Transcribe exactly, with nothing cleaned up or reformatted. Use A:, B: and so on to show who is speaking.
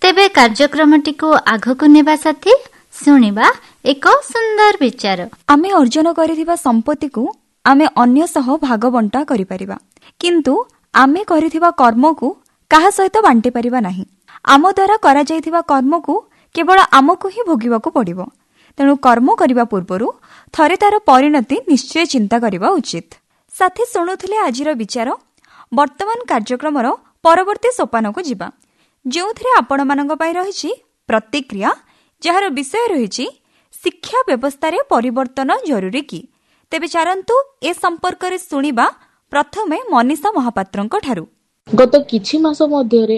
A: तेबे कार्यक्रमटी को आगकु नेबा साथी शुणिबा एक सुंदर विचार।
B: आमे अर्जन करिथिबा संपत्ति को आमे अन्य सह भाग बंटा करि परिबा, किंतु आमे करिथिबा कर्म को काहा सहित बांटी परिबा नाही। आम द्वारा करा जायथिबा कर्म को केवल आमको ही भोगिबाकू पड़िबो। तेणु कर्म करिबा पूर्वरु थरे तार परिणति निश्चय चिंता करिबा उचित। साथी शुणुथिले आजिर विचार। वर्तमान कार्यक्रमर परवर्ती सोपान को जिबा, जोथिरे आपण मानक पई रहिछि प्रतिक्रिया, जहार विषय रहिछि शिक्षा व्यवस्था रे परिवर्तन जरूरी की। तेबे चारंतु ए संपर्क रे सुनिबा प्रथमे मनीषा महापात्रंक ठारू।
C: गत किछि मास मध्यरे